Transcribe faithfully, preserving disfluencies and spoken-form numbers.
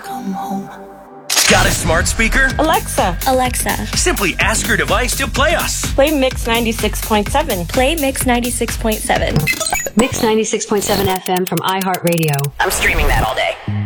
come home. Got a smart speaker? Alexa. Alexa. Simply ask your device to play us. Play Mix ninety-six point seven. Play Mix ninety-six point seven. Mix ninety-six point seven F M from iHeartRadio. I'm streaming that all day.